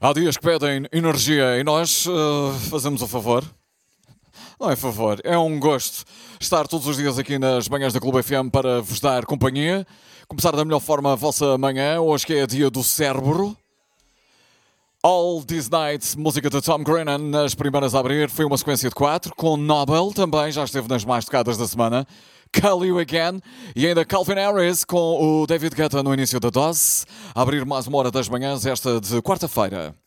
Há dias que pedem energia e nós fazemos o favor. Não é favor, é um gosto estar todos os dias aqui nas manhãs da Clube FM para vos dar companhia. Começar da melhor forma a vossa manhã, hoje que é dia do cérebro. All These Nights, música de Tom Grennan, nas primeiras a abrir, foi uma sequência de 4, com Nobel também, já esteve nas mais tocadas da semana. Call You Again e ainda Calvin Harris com o David Guetta no início da dose. A abrir mais uma hora das manhãs, esta de quarta-feira.